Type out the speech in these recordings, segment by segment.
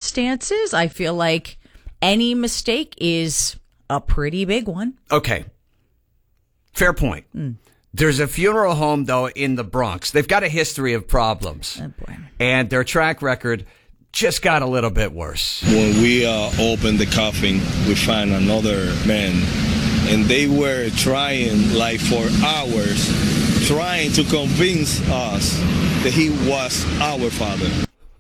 circumstances, I feel like any mistake is a pretty big one. Okay. Fair point. There's a funeral home, though, in the Bronx. They've got a history of problems. Oh, boy. And their track record just got a little bit worse. When we opened the coffin, we found another man, and they were trying, like for hours, trying to convince us that he was our father.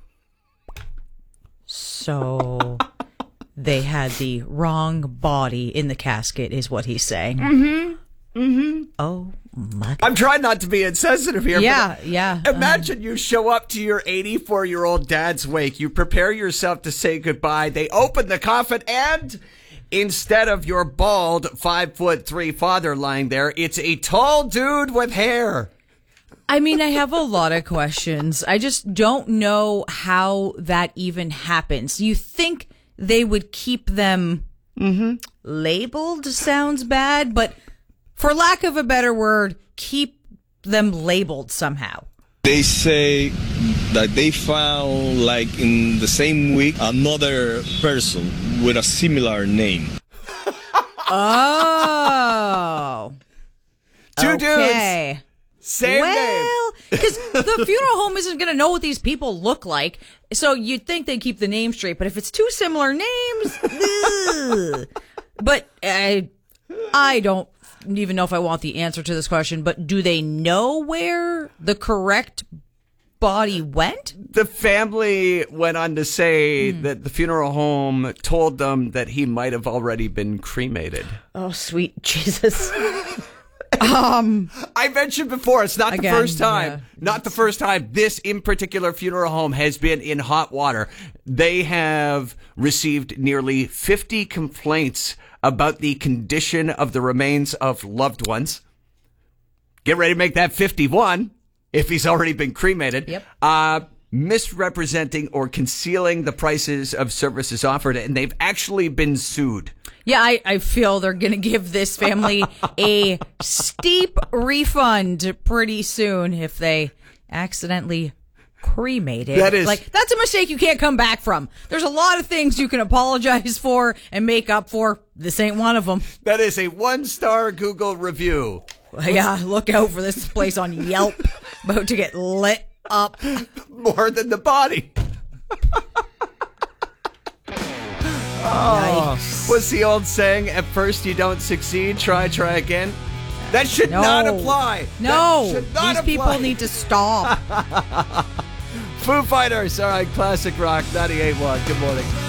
So they had the wrong body in the casket, is what he's saying. Mm-hmm. Oh, my God. I'm trying not to be insensitive here. Yeah. Imagine you show up to your 84-year-old dad's wake. You prepare yourself to say goodbye. They open the coffin, and instead of your bald 5'3" father lying there, it's a tall dude with hair. I mean, I have a lot of questions. I just don't know how that even happens. You think they would keep them labeled? Sounds bad, but for lack of a better word, keep them labeled somehow. They say that they found, like in the same week, another person with a similar name. Oh. Two dudes. Same name. Well, because the funeral home isn't going to know what these people look like, so you'd think they'd keep the name straight. But if it's two similar names, ugh. But I don't even know if I want the answer to this question. But do they know where the correct body went? The family went on to say that the funeral home told them that he might have already been cremated. Oh, sweet Jesus. I mentioned before, it's not the first time. Yeah. Not the first time. This in particular funeral home has been in hot water. They have received nearly 50 complaints about the condition of the remains of loved ones. Get ready to make that 51 if he's already been cremated. Yep. Misrepresenting or concealing the prices of services offered, and they've actually been sued. Yeah, I feel they're going to give this family a steep refund pretty soon if they accidentally cremated. That's a mistake you can't come back from. There's a lot of things you can apologize for and make up for. This ain't one of them. That is a 1-star Google review. Yeah, look out for this place on Yelp. About to get lit up. More than the body. Nice. What's the old saying? At first you don't succeed, try again. That should not apply. No, that should not these apply. people need to stop. Foo Fighters, all right, classic rock, 98.1. Good morning.